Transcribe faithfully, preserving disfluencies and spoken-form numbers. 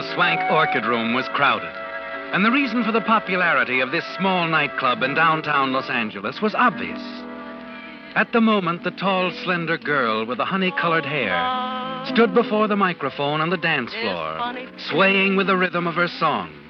the Swank Orchid Room was crowded. And the reason for the popularity of this small nightclub in downtown Los Angeles was obvious. At the moment, the tall, slender girl with the honey-colored hair stood before the microphone on the dance floor, swaying with the rhythm of her song,